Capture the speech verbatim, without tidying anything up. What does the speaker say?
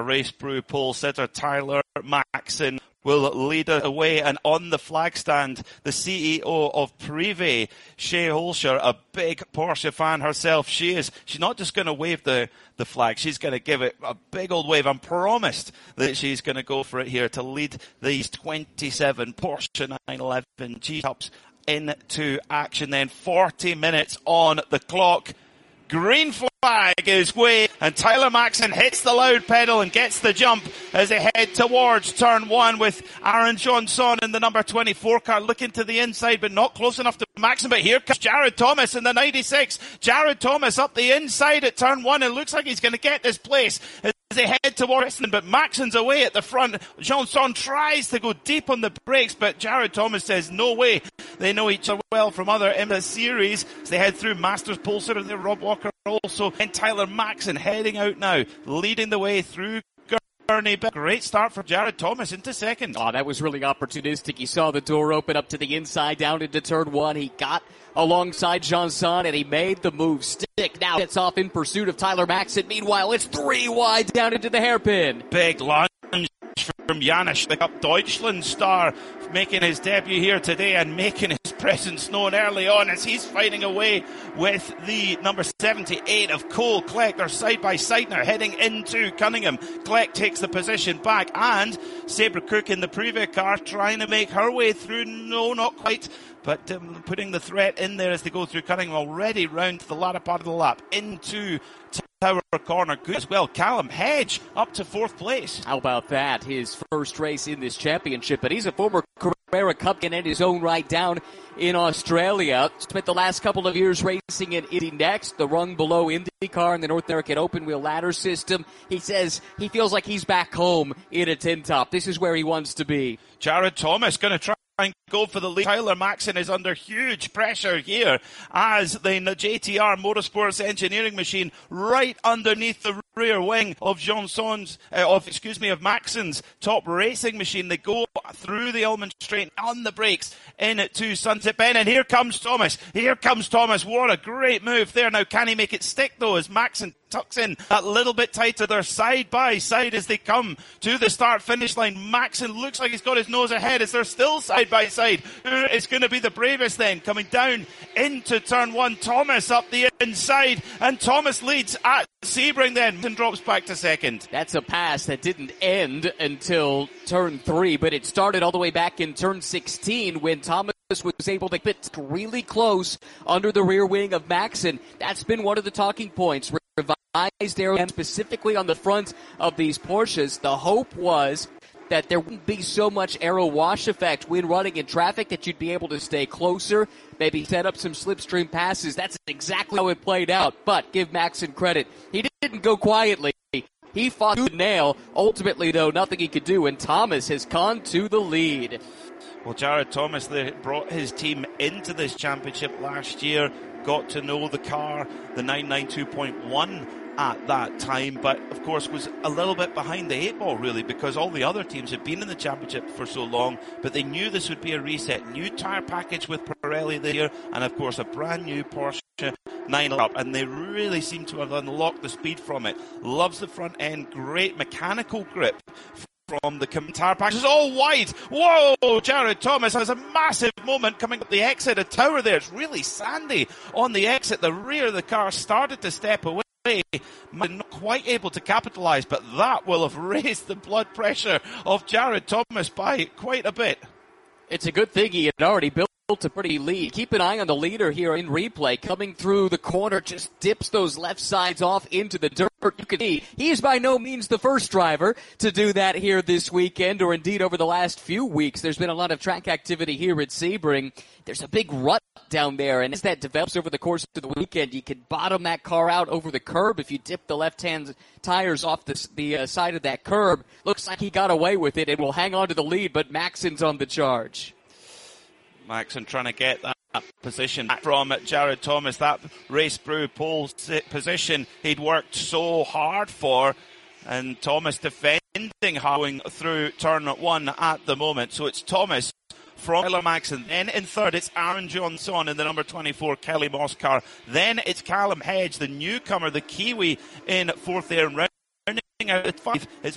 race brew pole sitter Tyler Maxson will lead it away. And on the flag stand, the C E O of Privé, Shay Holscher, a big Porsche fan herself. She is, she's not just going to wave the, the flag, she's going to give it a big old wave and promised that she's going to go for it here to lead these twenty-seven Porsche nine eleven G-Cups into action. Then forty minutes on the clock. Green flag is waved, and Tyler Maxson hits the loud pedal and gets the jump as they head towards turn one with Aaron Johnson in the number twenty-four car looking to the inside but not close enough to Maxson. But here comes Jared Thomas in the ninety-six. Jared Thomas up the inside at turn one. It looks like he's going to get this place as they head towards it, but Maxson's away at the front. Johnson tries to go deep on the brakes, but Jared Thomas says no way. They know each other well from other I M S A series. As they head through Masters Pulsar and Rob Walker also. And Tyler Maxson heading out now, leading the way through Gurney. Great start for Jared Thomas into second. Oh, that was really opportunistic. He saw the door open up to the inside, down into turn one. He got alongside Johnson, and he made the move stick. Now gets off in pursuit of Tyler Maxson. Meanwhile, it's three wide down into the hairpin. Big lunge from Janis, the Cup Deutschland star, making his debut here today and making his presence known early on as he's fighting away with the number seventy-eight of Cole Kleck. They're side by side now, heading into Cunningham. Kleck takes the position back, and Sabre Cook in the Privé car trying to make her way through. No, not quite. But um, putting the threat in there as they go through Cunningham, already round to the latter part of the lap into Tower Corner. Good as well. Callum Hedge up to fourth place. How about that? His first race in this championship, but he's a former Carrera Cup in his own right down in Australia. Spent the last couple of years racing in Indy Next, the rung below IndyCar in the North American open wheel ladder system. He says he feels like he's back home in a tin top. This is where he wants to be. Jared Thomas going to try and go for the lead. Tyler Maxson is under huge pressure here as the J T R Motorsports engineering machine right underneath the rear wing of Johnson's, uh, of excuse me, of Maxson's top racing machine. They go through the Ullman Straight on the brakes in to Sunset Bend, and here comes Thomas. Here comes Thomas. What a great move there. Now, can he make it stick though as Maxson tucks in that little bit tighter? They're side by side as they come to the start finish line. Maxson looks like he's got his nose ahead as they're still side by side. It's going to be the bravest then coming down into turn one. Thomas up the inside, and Thomas leads at Sebring then and drops back to second. That's a pass that didn't end until turn three, but it started all the way back in turn sixteen when Thomas was able to get really close under the rear wing of Maxson. That's been one of the talking points. Revised aero, and specifically on the front of these Porsches, the hope was that there wouldn't be so much aero wash effect when running in traffic, that you'd be able to stay closer, maybe set up some slipstream passes. That's exactly how it played out. But give Maxson credit. He didn't go quietly. He fought to the nail. Ultimately, though, nothing he could do, and Thomas has gone to the lead. Well, Jared Thomas they brought his team into this championship last year, got to know the car, the nine ninety-two point one at that time, but of course was a little bit behind the eight ball really, because all the other teams had been in the championship for so long, but they knew this would be a reset. New tyre package with Pirelli this year, and of course a brand new Porsche nine eleven, and they really seem to have unlocked the speed from it. Loves the front end, great mechanical grip from the tyre package. It's all wide. Whoa! Jared Thomas has a massive moment coming up the exit of Tower there. It's really sandy on the exit. The rear of the car started to step away. Not quite able to capitalise, but that will have raised the blood pressure of Jared Thomas by quite a bit. It's a good thing he had already built a pretty lead. Keep an eye on the leader here in replay. Coming through the corner, just dips those left sides off into the dirt. You can see he is by no means the first driver to do that here this weekend, or indeed over the last few weeks. There's been a lot of track activity here at Sebring. There's a big rut down there, and as that develops over the course of the weekend, you can bottom that car out over the curb if you dip the left-hand tires off the, the uh, side of that curb. Looks like he got away with it and will hang on to the lead, but Maxson's on the charge. Maxson trying to get that position from Jared Thomas, that race brew pole position he'd worked so hard for, and Thomas defending going through turn one at the moment. So it's Thomas from Tyler Maxson. Then in third, it's Aaron Johnson in the number twenty-four Kelly Moss car. Then it's Callum Hedge, the newcomer, the Kiwi, in fourth there. And rounding out at five, it's